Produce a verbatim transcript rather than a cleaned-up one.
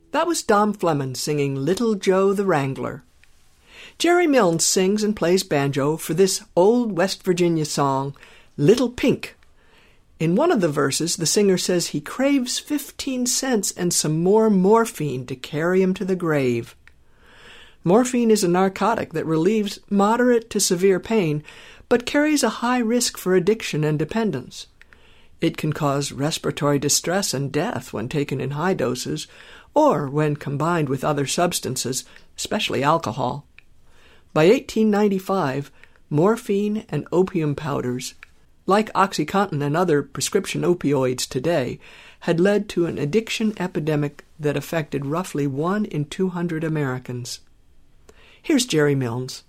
That was Dom Fleming singing Little Joe the Wrangler. Jerry Milnes sings and plays banjo for this old West Virginia song, Little Pink. In one of the verses, the singer says he craves fifteen cents and some more morphine to carry him to the grave. Morphine is a narcotic that relieves moderate to severe pain, but carries a high risk for addiction and dependence. It can cause respiratory distress and death when taken in high doses, or when combined with other substances, especially alcohol. By eighteen ninety-five, morphine and opium powders, like OxyContin and other prescription opioids today, had led to an addiction epidemic that affected roughly one in two hundred Americans. Here's Jerry Milnes.